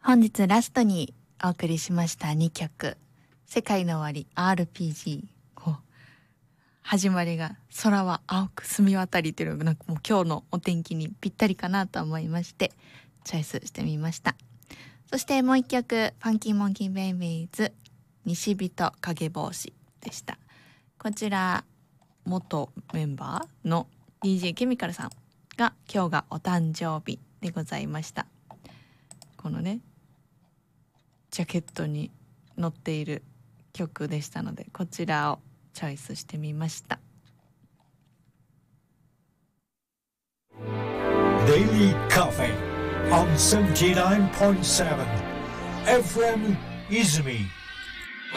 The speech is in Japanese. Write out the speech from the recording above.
本日ラストにお送りしました2曲、世界の終わり RPG、 始まりが空は青く澄み渡りというのがなんかもう今日のお天気にぴったりかなと思いましてチョイスしてみました。そしてもう一曲、ファンキーモンキーベイビーズ西人影帽子でした。こちら元メンバーの DJ ケミカルさんが今日がお誕生日でございました。このねジャケットに載っている曲でしたので、こちらをチョイスしてみました。 Daily Cafe on 79.7 FM 泉